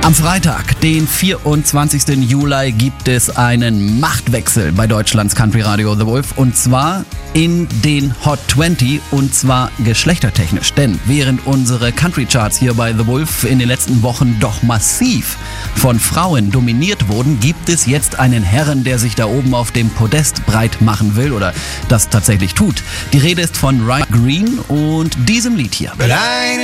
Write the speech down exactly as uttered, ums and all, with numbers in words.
Am Freitag, den vierundzwanzigsten Juli, gibt es einen Machtwechsel bei Deutschlands Country Radio The Wolf, und zwar in den Hot zwanzig, und zwar geschlechtertechnisch. Denn während unsere Country Charts hier bei The Wolf in den letzten Wochen doch massiv von Frauen dominiert wurden, gibt es jetzt einen Herren, der sich da oben auf dem Podest breit machen will oder das tatsächlich tut. Die Rede ist von Ryan Green und diesem Lied hier.